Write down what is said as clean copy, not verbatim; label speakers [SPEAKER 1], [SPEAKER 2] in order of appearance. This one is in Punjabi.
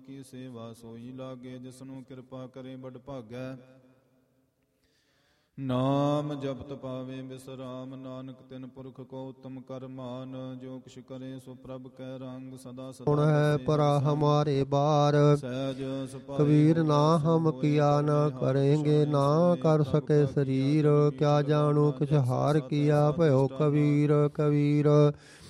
[SPEAKER 1] ਕੀ ਸੇਵਾ ਸੋਈ ਲਾਗੇ, ਜਿਸਨੂੰ ਕਿਰਪਾ ਕਰੇ ਬੜ ਭਾਗੈ। ਨਾਮ ਜਪਤ ਪਾਵੇ ਬਿਸਰਾਮ, ਨਾਨਕ ਤਿਨ ਪੁਰਖ ਕੋ ਉਤਮ ਕਰ ਮਾਨ। ਜੋ ਕਿਛ ਕਰੇ ਸੋ ਪ੍ਰਭ ਕੈ ਰੰਗ, ਸਦਾ ਸਦਾ
[SPEAKER 2] ਹੁਣ ਹੈ ਪਰਾ ਹਮਾਰੇ ਬਾਰ।
[SPEAKER 1] ਸਹਿਜ ਸੁਭਾਏ
[SPEAKER 2] ਕਬੀਰ ਨਾ ਹਮ ਕੀਆ ਨਾ ਕरेंगे, ਨਾ ਕਰ ਸਕੇ ਸਰੀਰ। ਕਿਆ ਜਾਣੂ ਕਿਛ ਹਾਰ ਕੀਆ ਭਇਓ ਕਬੀਰ। ਕਬੀਰ